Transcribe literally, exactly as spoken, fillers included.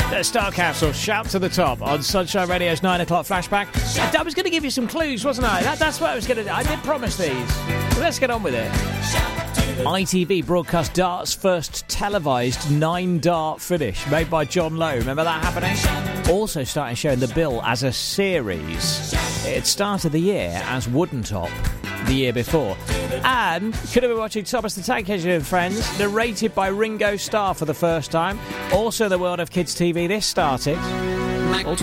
The Star Castle, shout to the top on Sunshine Radio's nine o'clock flashback. I was going to give you some clues, wasn't I? That, that's what I was going to do. I did promise these. So let's get on with it. I T V broadcast darts' first televised nine-dart finish, made by John Lowe. Remember that happening? Also started showing The Bill as a series. It started the year as Wooden Top the year before. And could have been watching Thomas the Tank Engine and Friends, narrated by Ringo Starr for the first time. Also the world of kids' T V this started. Mac All to